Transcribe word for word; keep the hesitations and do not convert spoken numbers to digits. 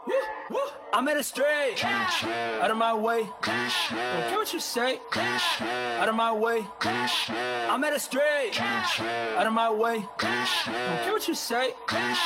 I'm at a straight, out of my way. Don't care what you say, out of my way. I'm at a straight, out of my way. Don't care what you say.